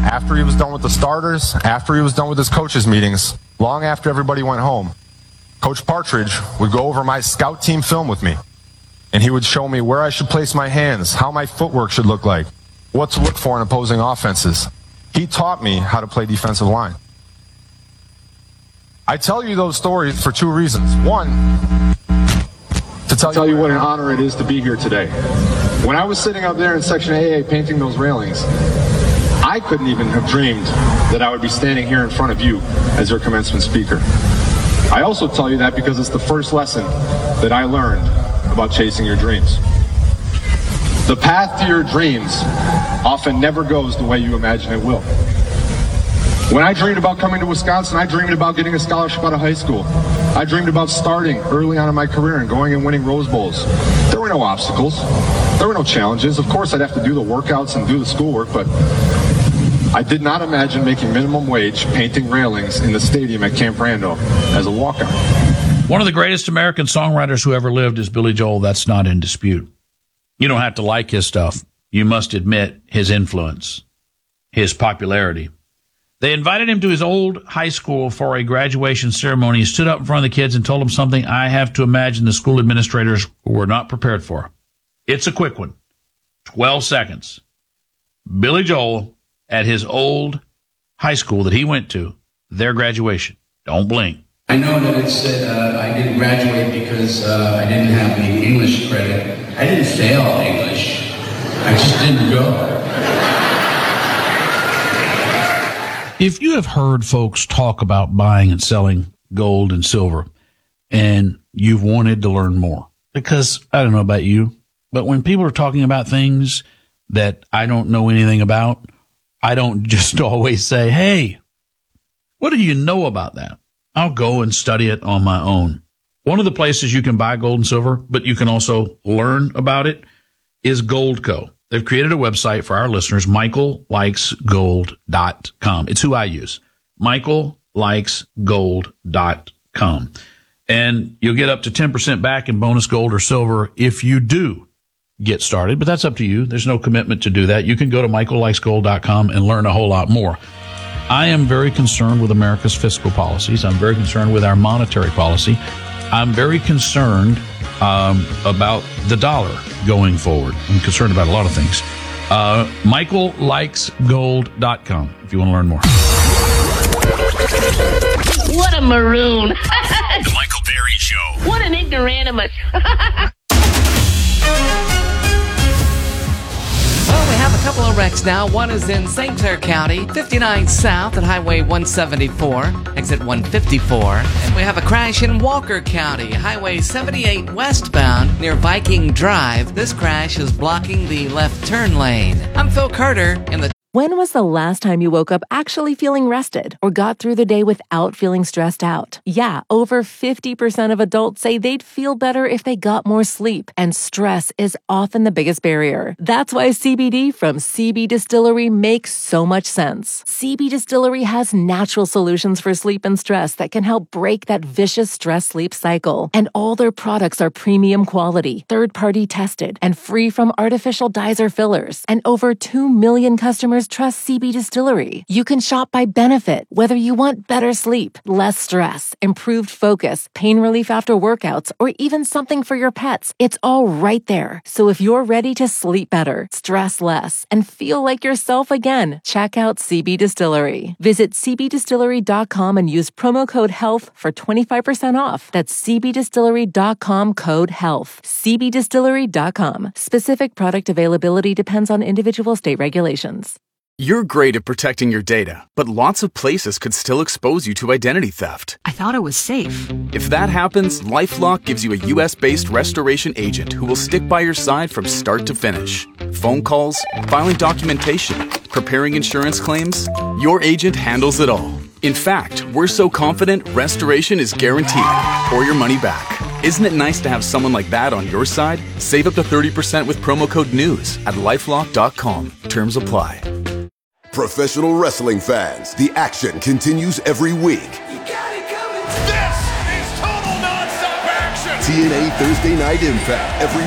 after he was done with the starters, after he was done with his coaches' meetings, long after everybody went home, Coach Partridge would go over my scout team film with me, and he would show me where I should place my hands, how my footwork should look like, what to look for in opposing offenses. He taught me how to play defensive line. I tell you those stories for two reasons. One, to tell you what an honor it is to be here today. When I was sitting up there in Section AA painting those railings, I couldn't even have dreamed that I would be standing here in front of you as your commencement speaker. I also tell you that because it's the first lesson that I learned about chasing your dreams. The path to your dreams often never goes the way you imagine it will. When I dreamed about coming to Wisconsin, I dreamed about getting a scholarship out of high school. I dreamed about starting early on in my career and going and winning Rose Bowls. There were no obstacles. There were no challenges. Of course, I'd have to do the workouts and do the schoolwork, but I did not imagine making minimum wage painting railings in the stadium at Camp Rando as a walk-on. One of the greatest American songwriters who ever lived is Billy Joel. That's not in dispute. You don't have to like his stuff. You must admit his influence, his popularity. They invited him to his old high school for a graduation ceremony. He stood up in front of the kids and told them something I have to imagine the school administrators were not prepared for. It's a quick one. 12 seconds. Billy Joel at his old high school that he went to, their graduation. Don't blink. I know that it said I didn't graduate because I didn't have the English credit. I didn't fail English. I just didn't go. If you have heard folks talk about buying and selling gold and silver and you've wanted to learn more, because I don't know about you, but when people are talking about things that I don't know anything about, I don't just always say, hey, what do you know about that? I'll go and study it on my own. One of the places you can buy gold and silver, but you can also learn about it, is Goldco. They've created a website for our listeners, michaellikesgold.com. It's who I use, michaellikesgold.com. And you'll get up to 10% back in bonus gold or silver if you do get started, but that's up to you. There's no commitment to do that. You can go to michaellikesgold.com and learn a whole lot more. I am very concerned with America's fiscal policies. I'm very concerned with our monetary policy. I'm very concerned about the dollar going forward. I'm concerned about a lot of things. michaellikesgold.com if you want to learn more. What a maroon. The Michael Berry Show. What an ignoramus. Well, we have a couple of wrecks now. One is in St. Clair County, 59 south at Highway 174, exit 154. And we have a crash in Walker County, Highway 78 westbound near Viking Drive. This crash is blocking the left turn lane. I'm Phil Carter in the... When was the last time you woke up actually feeling rested or got through the day without feeling stressed out? Yeah, over 50% of adults say they'd feel better if they got more sleep, and stress is often the biggest barrier. That's why CBD from CB Distillery makes so much sense. CB Distillery has natural solutions for sleep and stress that can help break that vicious stress-sleep cycle. And all their products are premium quality, third-party tested, and free from artificial dyes or fillers. And over 2 million customers trust CB Distillery. You can shop by benefit, whether you want better sleep, less stress, improved focus, pain relief after workouts, or even something for your pets. It's all right there. So if you're ready to sleep better, stress less, and feel like yourself again, check out CB Distillery. Visit cbdistillery.com and use promo code HEALTH for 25% off. That's cbdistillery.com code HEALTH. cbdistillery.com. Specific product availability depends on individual state regulations. You're great at protecting your data, but lots of places could still expose you to identity theft. I thought it was safe. If that happens, LifeLock gives you a U.S.-based restoration agent who will stick by your side from start to finish. Phone calls, filing documentation, preparing insurance claims, your agent handles it all. In fact, we're so confident restoration is guaranteed or your money back. Isn't it nice to have someone like that on your side? Save up to 30% with promo code NEWS at LifeLock.com. Terms apply. Professional wrestling fans, the action continues every week. You got it coming. This is total nonstop action. TNA Thursday Night Impact every week.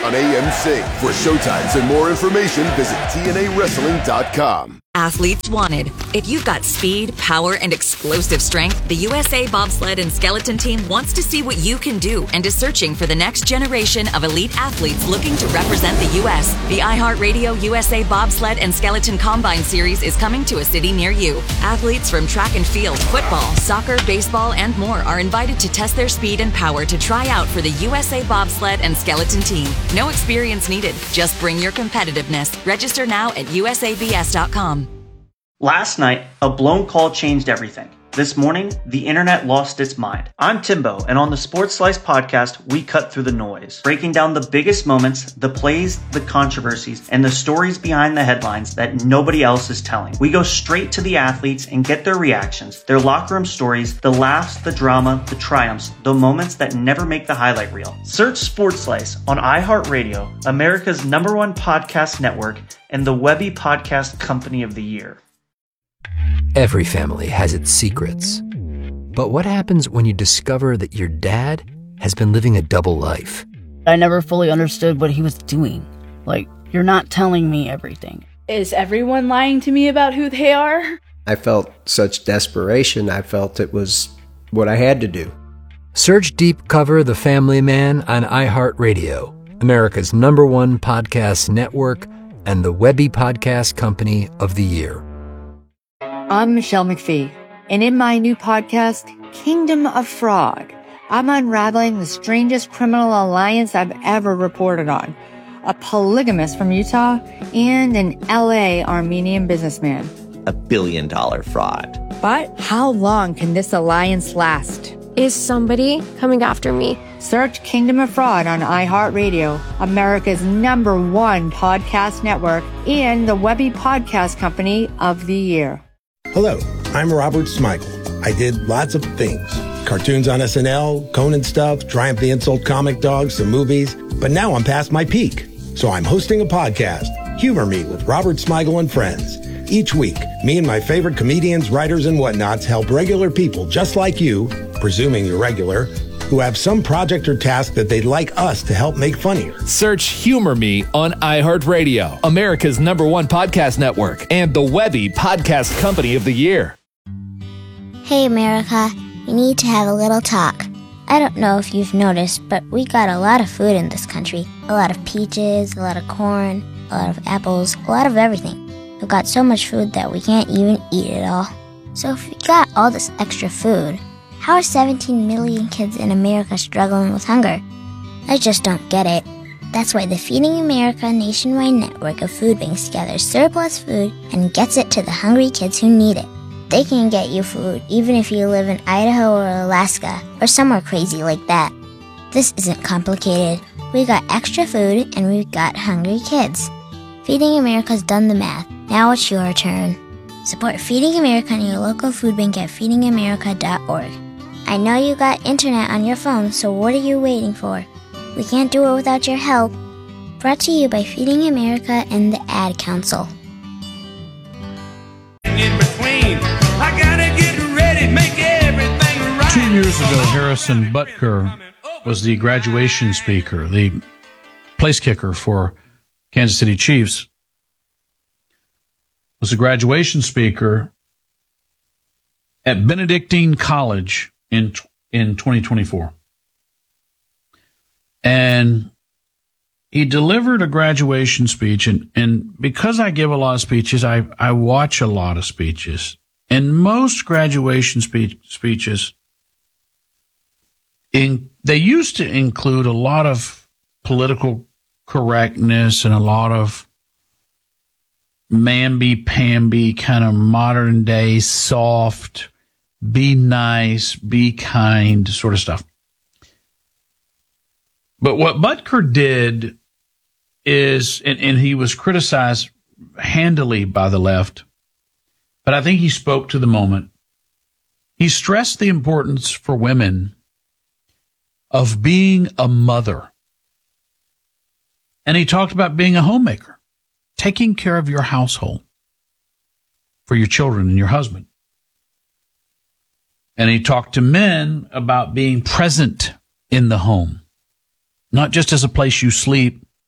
on AMC. For showtimes and more information, visit TNAWrestling.com. Athletes wanted. If you've got speed, power, and explosive strength, the USA Bobsled and Skeleton Team wants to see what you can do and is searching for the next generation of elite athletes looking to represent the U.S. The iHeartRadio USA Bobsled and Skeleton Combine Series is coming to a city near you. Athletes from track and field, football, soccer, baseball, and more are invited to test their speed and power to try out for the USA Bobsled and Skeleton Team. No experience needed. Just bring your competitiveness. Register now at usabs.com. Last night, a blown call changed everything. This morning, the internet lost its mind. I'm Timbo, and on the Sports Slice podcast, we cut through the noise, breaking down the biggest moments, the plays, the controversies, and the stories behind the headlines that nobody else is telling. We go straight to the athletes and get their reactions, their locker room stories, the laughs, the drama, the triumphs, the moments that never make the highlight reel. Search Sports Slice on iHeartRadio, America's #1 podcast network, and the Webby Podcast Company of the Year. Every family has its secrets. But what happens when you discover that your dad has been living a double life? I never fully understood what he was doing. Like, you're not telling me everything. Is everyone lying to me about who they are? I felt such desperation. I felt it was what I had to do. Search Deep Cover The Family Man on iHeartRadio, America's #1 podcast network, and the Webby Podcast Company of the Year. I'm Michelle McPhee, and in my new podcast, Kingdom of Fraud, I'm unraveling the strangest criminal alliance I've ever reported on. A polygamist from Utah and an LA Armenian businessman. $1 billion fraud. But how long can this alliance last? Is somebody coming after me? Search Kingdom of Fraud on iHeartRadio, America's #1 podcast network, and the Webby Podcast Company of the Year. Hello, I'm Robert Smigel. I did lots of things. Cartoons on SNL, Conan stuff, Triumph the Insult Comic Dogs, some movies. But now I'm past my peak. So I'm hosting a podcast, Humor Me with Robert Smigel and Friends. Each week, me and my favorite comedians, writers, and whatnots help regular people just like you, presuming you're regular, who have some project or task that they'd like us to help make funnier. Search Humor Me on iHeartRadio, America's #1 podcast network, and the Webby Podcast Company of the Year. Hey, America, we need to have a little talk. I don't know if you've noticed, but we got a lot of food in this country. A lot of peaches, a lot of corn, a lot of apples, a lot of everything. We've got so much food that we can't even eat it all. So if we got all this extra food, how are 17 million kids in America struggling with hunger? I just don't get it. That's why the Feeding America nationwide network of food banks gathers surplus food and gets it to the hungry kids who need it. They can get you food even if you live in Idaho or Alaska or somewhere crazy like that. This isn't complicated. We got extra food and we've got hungry kids. Feeding America's done the math. Now it's your turn. Support Feeding America and your local food bank at feedingamerica.org. I know you got internet on your phone, so what are you waiting for? We can't do it without your help. Brought to you by Feeding America and the Ad Council. In between, I gotta get ready, make everything right. 2 years ago, Harrison Butker was the graduation speaker, the place kicker for Kansas City Chiefs. Was a graduation speaker at Benedictine College in 2024. And he delivered a graduation speech, and because I give a lot of speeches, I watch a lot of speeches. And most graduation speeches, they used to include a lot of political correctness and a lot of mamby-pamby kind of modern day soft, be nice, be kind sort of stuff. But what Butker did is, and he was criticized handily by the left, but I think he spoke to the moment. He stressed the importance for women of being a mother. And he talked about being a homemaker, taking care of your household for your children and your husband. And he talked to men about being present in the home, not just as a place you sleep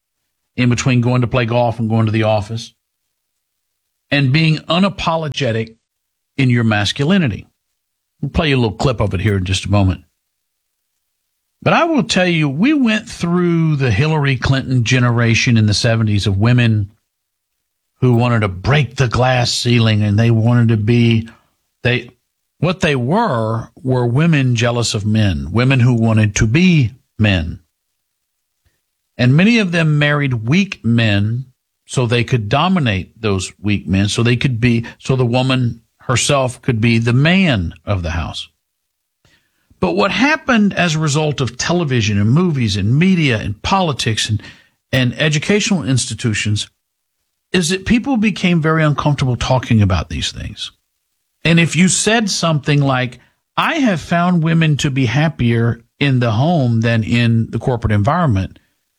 in between going to play golf and going to the office, and being unapologetic in your masculinity. We'll play you a little clip of it here in just a moment. But I will tell you, we went through the Hillary Clinton generation in the 70s of women who wanted to break the glass ceiling, and they wanted to be, what they were women jealous of men, women who wanted to be men. And many of them married weak men so they could dominate those weak men, so the woman herself could be the man of the house. But what happened as a result of television and movies and media and politics and educational institutions is that people became very uncomfortable talking about these things. And if you said something like, I have found women to be happier in the home than in the corporate environment,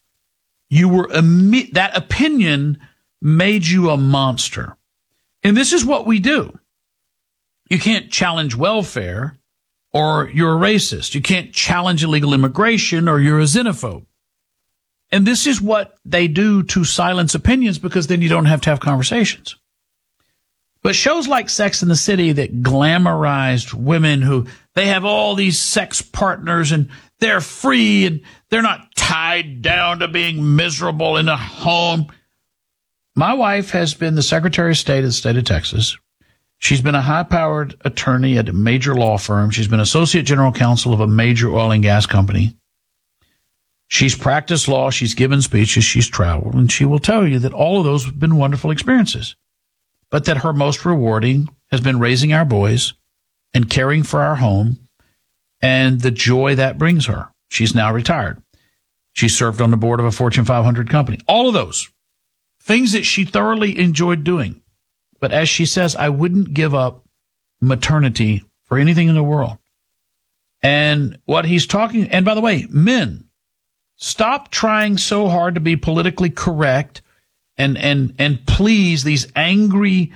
that opinion made you a monster. And this is what we do. You can't challenge welfare or you're a racist. You can't challenge illegal immigration or you're a xenophobe. And this is what they do to silence opinions, because then you don't have to have conversations. But shows like Sex and the City that glamorized women who they have all these sex partners and they're free and they're not tied down to being miserable in a home. My wife has been the Secretary of State of the state of Texas. She's been a high-powered attorney at a major law firm. She's been Associate General Counsel of a major oil and gas company. She's practiced law. She's given speeches. She's traveled. And she will tell you that all of those have been wonderful experiences, but that her most rewarding has been raising our boys and caring for our home and the joy that brings her. She's now retired. She served on the board of a Fortune 500 company. All of those things that she thoroughly enjoyed doing. But as she says, I wouldn't give up maternity for anything in the world. And what he's talking, and by the way, men, stop trying so hard to be politically correct and please these angry,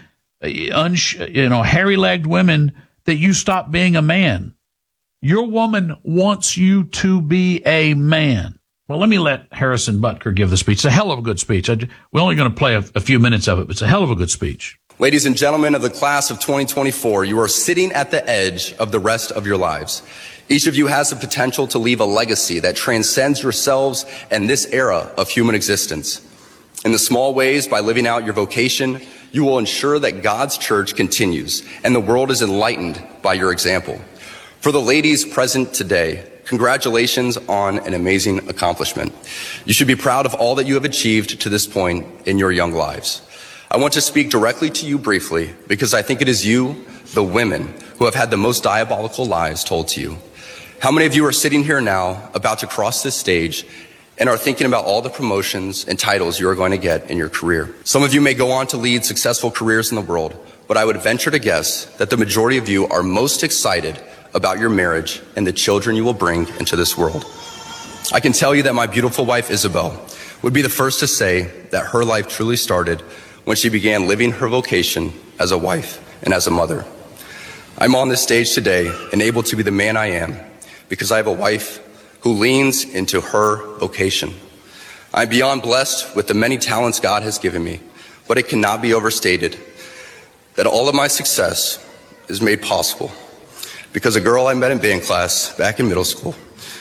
hairy-legged women that you stop being a man. Your woman wants you to be a man. Well, let me let Harrison Butker give the speech. It's a hell of a good speech. We're only going to play a few minutes of it, but it's a hell of a good speech. Ladies and gentlemen of the class of 2024, you are sitting at the edge of the rest of your lives. Each of you has the potential to leave a legacy that transcends yourselves and this era of human existence. In the small ways, by living out your vocation, you will ensure that God's church continues and the world is enlightened by your example. For the ladies present today, congratulations on an amazing accomplishment. You should be proud of all that you have achieved to this point in your young lives. I want to speak directly to you briefly because I think it is you, the women, who have had the most diabolical lies told to you. How many of you are sitting here now about to cross this stage and are thinking about all the promotions and titles you are going to get in your career? Some of you may go on to lead successful careers in the world, but I would venture to guess that the majority of you are most excited about your marriage and the children you will bring into this world. I can tell you that my beautiful wife, Isabel, would be the first to say that her life truly started when she began living her vocation as a wife and as a mother. I'm on this stage today and able to be the man I am because I have a wife who leans into her vocation. I'm beyond blessed with the many talents God has given me, but it cannot be overstated that all of my success is made possible because a girl I met in band class back in middle school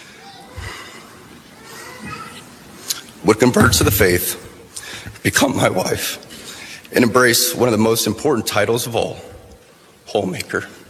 would convert to the faith, become my wife, and embrace one of the most important titles of all, homemaker.